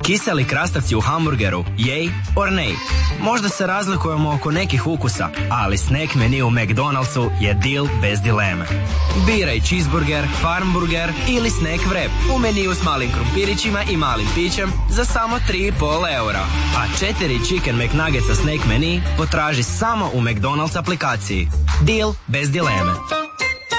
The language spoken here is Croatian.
Kiseli krastavci u hamburgeru, yay or nay? Možda se razlikujemo oko nekih ukusa, ali snack menu u McDonald'su je deal bez dileme. Biraj cheeseburger, farmburger ili snack wrap u meniju s malim krumpirićima i malim pićem za samo 3,5 eura. A 4 Chicken McNuggetsa snack menu potraži samo u McDonald's aplikaciji. Deal bez dileme.